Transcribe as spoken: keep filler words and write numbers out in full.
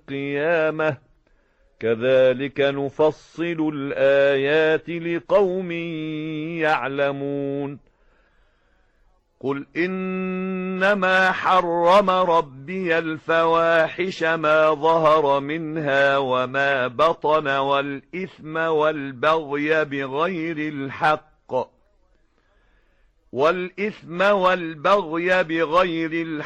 القيامة كذلك نفصل الآيات لقوم يعلمون قل إنما حرم ربي الفواحش ما ظهر منها وما بطن والإثم والبغي بغير الحق والإثم والبغي بغير الحق